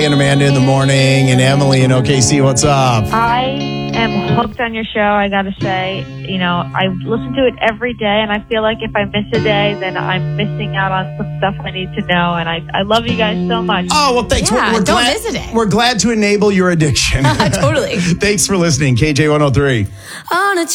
And Amanda in the morning, and Emily in OKC. What's up? I am hooked on your show, I gotta say. You know, I listen to it every day, and I feel like if I miss a day, then I'm missing out on some stuff I need to know, and I love you guys so much. Oh, well, thanks. Yeah, we're don't glad, miss a day. We're glad to enable your addiction. Totally. Thanks for listening, KJ103. On a